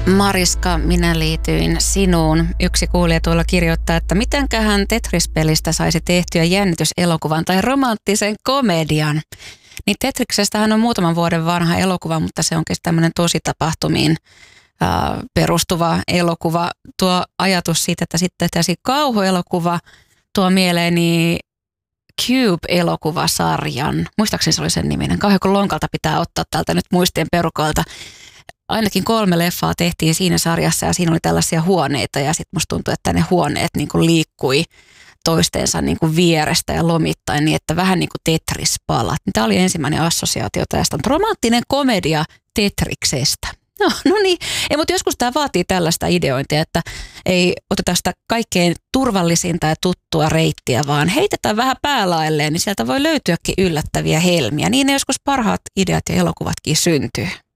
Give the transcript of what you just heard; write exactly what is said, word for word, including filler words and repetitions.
Mariska, minä liityin sinuun. Yksi kuulija tuolla kirjoittaa, että mitenköhän Tetris-pelistä saisi tehtyä jännityselokuvan tai romanttisen komedian. Niin Tetriksestähän on muutaman vuoden vanha elokuva, mutta se onkin tämmöinen tositapahtumiin äh, perustuva elokuva. Tuo ajatus siitä, että sitten tehtäisiin kauhuelokuva, tuo mieleeni Cube-elokuvasarjan. Muistaakseni se oli sen niminen. Kauhean kun lonkalta pitää ottaa täältä nyt muistien perukoilta. Ainakin kolme leffaa tehtiin siinä sarjassa ja siinä oli tällaisia huoneita ja sitten musta tuntui, että ne huoneet niin kuin liikkui toistensa niin kuin vierestä ja lomittain niin, että vähän niin kuin Tetris-palat. Tämä oli ensimmäinen assosiaatio tästä. Romanttinen komedia Tetriksestä. No, no niin, ei, mutta joskus tämä vaatii tällaista ideointia, että ei oteta sitä kaikkein turvallisinta ja tuttua reittiä, vaan heitetään vähän päälailleen, niin sieltä voi löytyäkin yllättäviä helmiä. Niin ne joskus parhaat ideat ja elokuvatkin syntyy.